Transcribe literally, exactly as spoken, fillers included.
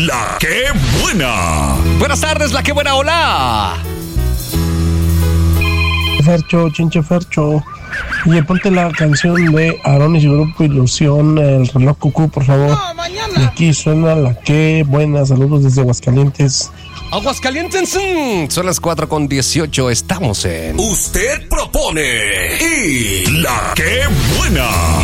La que buena. Buenas tardes, la que buena, hola. Fercho, chinche Fercho. Oye, ponte la canción de Aarón y su grupo Ilusión, el reloj cucú, por favor. No, mañana. Y aquí suena la que buena. Saludos desde Aguascalientes. Aguascalientes, mm, son las cuatro con dieciocho, estamos en... Usted propone y la que buena.